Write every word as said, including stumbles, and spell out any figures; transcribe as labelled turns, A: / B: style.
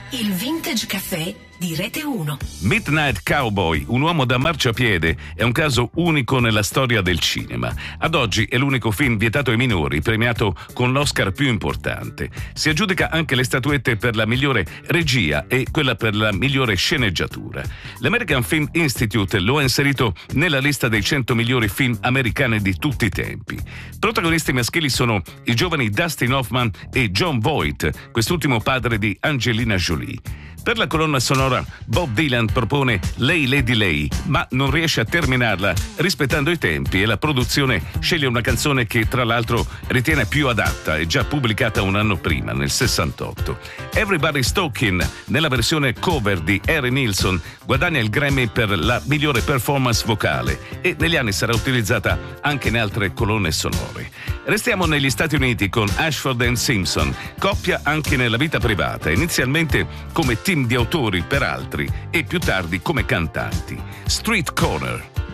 A: Il Vintage Caffè di Rete uno.
B: Midnight Cowboy, un uomo da marciapiede, è un caso unico nella storia del cinema. Ad oggi è l'unico film vietato ai minori, premiato con l'Oscar più importante. Si aggiudica anche le statuette per la migliore regia e quella per la migliore sceneggiatura. L'American Film Institute lo ha inserito nella lista dei cento migliori film americani di tutti i tempi. Protagonisti maschili sono i giovani Dustin Hoffman e Jon Voight, quest'ultimo padre di Angelina Jolie. Per la colonna sonora Bob Dylan propone Lay Lady Lay, ma non riesce a terminarla rispettando i tempi e la produzione sceglie una canzone che tra l'altro ritiene più adatta e già pubblicata un anno prima, nel sessantotto. Everybody's Talking, nella versione cover di Harry Nilsson, guadagna il Grammy per la migliore performance vocale e negli anni sarà utilizzata anche in altre colonne sonore. Restiamo negli Stati Uniti con Ashford and Simpson, coppia anche nella vita privata, inizialmente come team di autori per altri e più tardi come cantanti. Street Corner.